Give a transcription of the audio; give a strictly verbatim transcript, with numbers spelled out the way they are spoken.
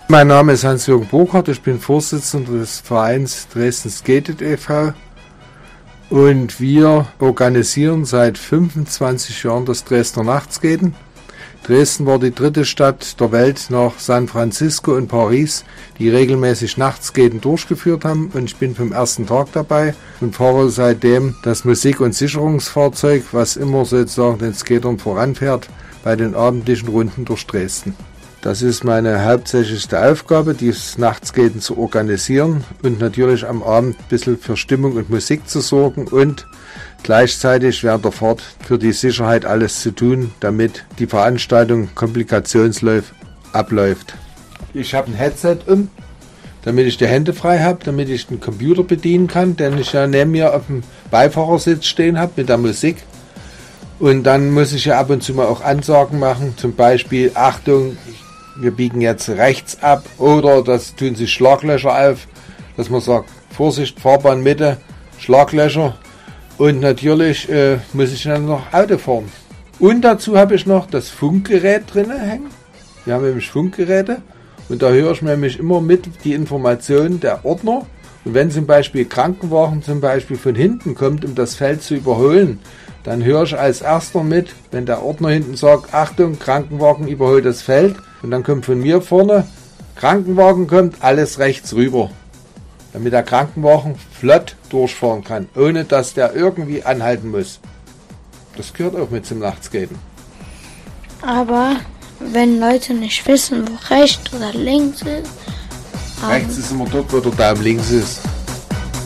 Mein Name ist Hans-Jürgen Burkhardt, ich bin Vorsitzender des Vereins Dresden Skated e V und wir organisieren seit fünfundzwanzig Jahren das Dresdner Nachtskaten. Dresden war die dritte Stadt der Welt nach San Francisco und Paris, die regelmäßig Nachtskaten durchgeführt haben, und ich bin vom ersten Tag dabei und fahre seitdem das Musik- und Sicherungsfahrzeug, was immer sozusagen den Skatern voranfährt bei den abendlichen Runden durch Dresden. Das ist meine hauptsächlichste Aufgabe, dieses Nachtskaten zu organisieren und natürlich am Abend ein bisschen für Stimmung und Musik zu sorgen und gleichzeitig während der Fahrt für die Sicherheit alles zu tun, damit die Veranstaltung komplikationslos abläuft. Ich habe ein Headset um, damit ich die Hände frei habe, damit ich den Computer bedienen kann, den ich ja neben mir auf dem Beifahrersitz stehen habe mit der Musik. Und dann muss ich ja ab und zu mal auch Ansagen machen, zum Beispiel: Achtung, wir biegen jetzt rechts ab, oder das tun sich Schlaglöcher auf, dass man sagt: Vorsicht, Fahrbahnmitte, Schlaglöcher. Und natürlich äh, muss ich dann noch Auto fahren. Und dazu habe ich noch das Funkgerät drin hängen. Wir haben nämlich Funkgeräte und da höre ich nämlich immer mit die Informationen der Ordner. Und wenn zum Beispiel Krankenwagen zum Beispiel von hinten kommt, um das Feld zu überholen, dann höre ich als erster mit, wenn der Ordner hinten sagt: Achtung, Krankenwagen überholt das Feld. Und dann kommt von mir vorne: Krankenwagen kommt, alles rechts rüber. Damit der Krankenwagen flott durchfahren kann, ohne dass der irgendwie anhalten muss. Das gehört auch mit zum Nachtskaten. Aber wenn Leute nicht wissen, wo rechts oder links ist... Rechts ist immer dort, wo der Daumen links ist.